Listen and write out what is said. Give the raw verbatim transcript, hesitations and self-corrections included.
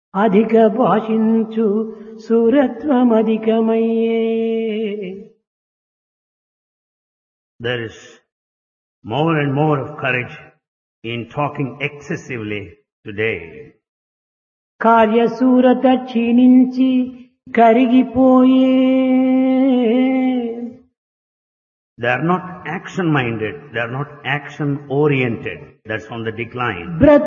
అధిక భాషించు సూరత్వమధికమయ్యే. There is more and more of courage in talking excessively today. కార్యశూరత క్షీణించి కరిగిపోయే. They are not action-minded. They are not action-oriented. That's on the decline.